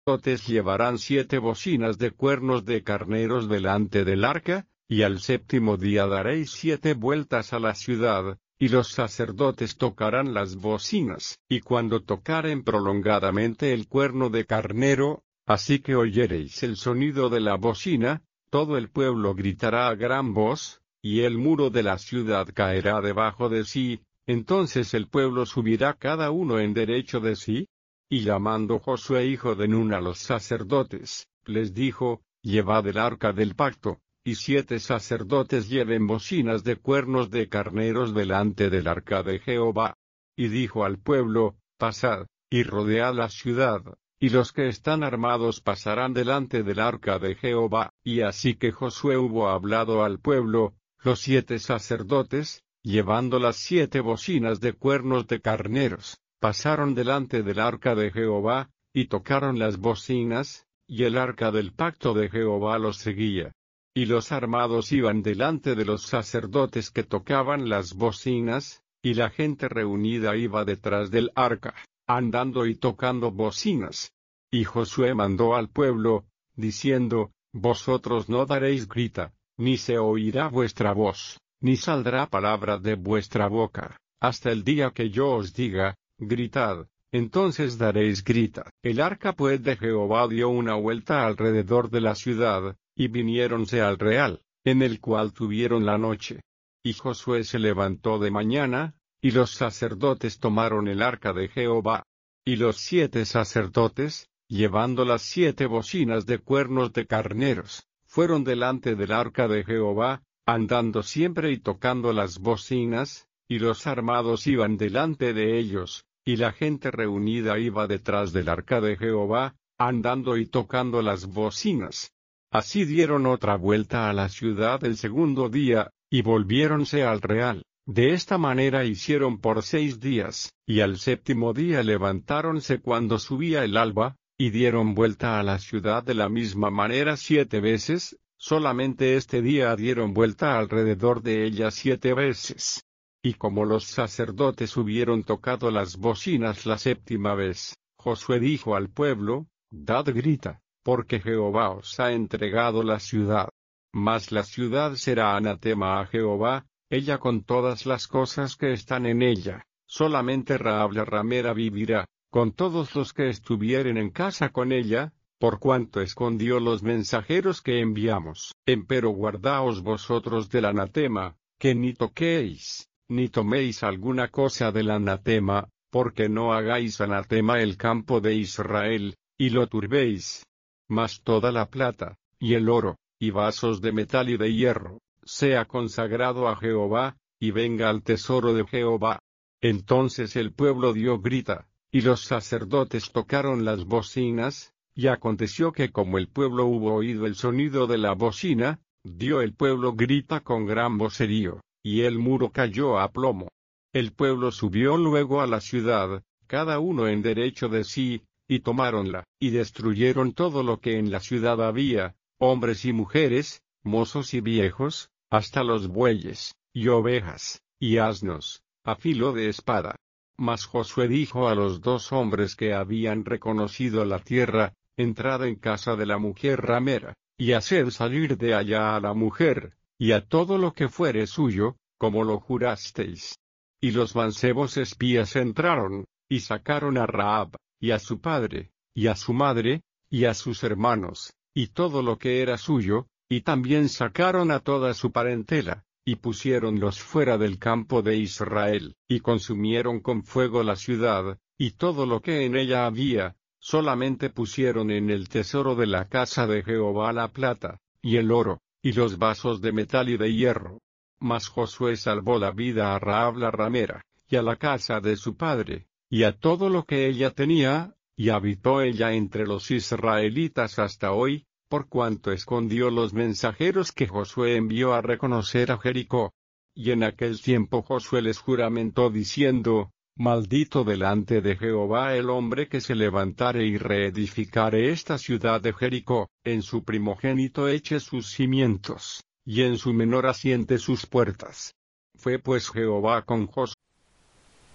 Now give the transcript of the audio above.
sacerdotes llevarán 7 bocinas de cuernos de carneros delante del arca, y al séptimo día daréis 7 vueltas a la ciudad, y los sacerdotes tocarán las bocinas. Y cuando tocaren prolongadamente el cuerno de carnero, así que oyereis el sonido de la bocina, todo el pueblo gritará a gran voz, y el muro de la ciudad caerá debajo de sí. Entonces el pueblo subirá cada uno en derecho de sí. Y llamando Josué hijo de Nun a los sacerdotes, les dijo: Llevad el arca del pacto, y 7 sacerdotes lleven bocinas de cuernos de carneros delante del arca de Jehová. Y dijo al pueblo: Pasad, y rodead la ciudad, y los que están armados pasarán delante del arca de Jehová. Y así que Josué hubo hablado al pueblo, los 7 sacerdotes, llevando las 7 bocinas de cuernos de carneros, pasaron delante del arca de Jehová, y tocaron las bocinas, y el arca del pacto de Jehová los seguía. Y los armados iban delante de los sacerdotes que tocaban las bocinas, y la gente reunida iba detrás del arca, andando y tocando bocinas. Y Josué mandó al pueblo, diciendo: Vosotros no daréis grita, ni se oirá vuestra voz, ni saldrá palabra de vuestra boca, hasta el día que yo os diga: gritad, entonces daréis grita. El arca pues de Jehová dio una vuelta alrededor de la ciudad, y viniéronse al real, en el cual tuvieron la noche. Y Josué se levantó de mañana, y los sacerdotes tomaron el arca de Jehová. Y los 7 sacerdotes, llevando las 7 bocinas de cuernos de carneros, fueron delante del arca de Jehová, andando siempre y tocando las bocinas, y los armados iban delante de ellos, y la gente reunida iba detrás del arca de Jehová, andando y tocando las bocinas. Así dieron otra vuelta a la ciudad el segundo día, y volviéronse al real. De esta manera hicieron por 6 días, y al séptimo día levantáronse cuando subía el alba, y dieron vuelta a la ciudad de la misma manera 7 veces, solamente este día dieron vuelta alrededor de ella 7 veces. Y como los sacerdotes hubieron tocado las bocinas la séptima vez, Josué dijo al pueblo: Dad grita, porque Jehová os ha entregado la ciudad. Mas la ciudad será anatema a Jehová, ella con todas las cosas que están en ella. Solamente Rahab la ramera vivirá, con todos los que estuvieren en casa con ella, por cuanto escondió los mensajeros que enviamos. Empero guardaos vosotros del anatema, que ni toquéis, ni toméis alguna cosa del anatema, porque no hagáis anatema el campo de Israel, y lo turbéis. Mas toda la plata, y el oro, y vasos de metal y de hierro, sea consagrado a Jehová, y venga al tesoro de Jehová. Entonces el pueblo dio grita, y los sacerdotes tocaron las bocinas, y aconteció que como el pueblo hubo oído el sonido de la bocina, dio el pueblo grita con gran vocerío, y el muro cayó a plomo. El pueblo subió luego a la ciudad, cada uno en derecho de sí, y tomáronla, y destruyeron todo lo que en la ciudad había, hombres y mujeres, mozos y viejos, hasta los bueyes, y ovejas, y asnos, a filo de espada. Mas Josué dijo a los 2 hombres que habían reconocido la tierra: entrad en casa de la mujer ramera, y haced salir de allá a la mujer, y a todo lo que fuere suyo, como lo jurasteis. Y los mancebos espías entraron, y sacaron a Rahab, y a su padre, y a su madre, y a sus hermanos, y todo lo que era suyo, y también sacaron a toda su parentela, y pusiéronlos fuera del campo de Israel, y consumieron con fuego la ciudad, y todo lo que en ella había. Solamente pusieron en el tesoro de la casa de Jehová la plata, y el oro, y los vasos de metal y de hierro. Mas Josué salvó la vida a Rahab la ramera, y a la casa de su padre, y a todo lo que ella tenía, y habitó ella entre los israelitas hasta hoy, por cuanto escondió los mensajeros que Josué envió a reconocer a Jericó. Y en aquel tiempo Josué les juramentó diciendo: Maldito delante de Jehová el hombre que se levantare y reedificare esta ciudad de Jericó, en su primogénito eche sus cimientos, y en su menor asiente sus puertas. Fue pues Jehová con Josué,